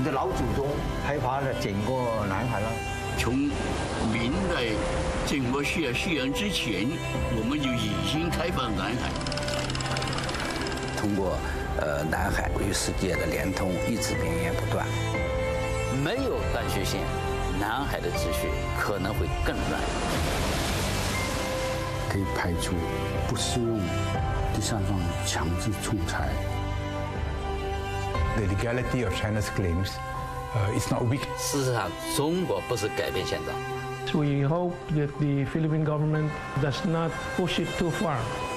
的老祖宗开发了整个南海了。 从明代郑国西洋之前，我们就已经开放南海。 通过南海与世界的连通，一直绵延不断。没有断续线，南海的秩序可能会更乱。 可以排除不适用第三方强制仲裁。 The legality of China's claims is not weak. 事实上，中国不是改变现状。 We hope that the Philippine government does not push it too far.